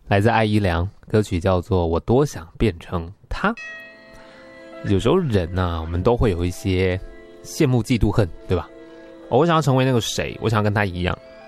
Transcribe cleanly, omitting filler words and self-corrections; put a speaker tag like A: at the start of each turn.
A: 来自艾怡良，歌曲叫做《我多想变成他》。有时候人啊，我们都会有一些羡慕、嫉妒、恨，对吧？我想要成为那个谁，我想要跟他一样。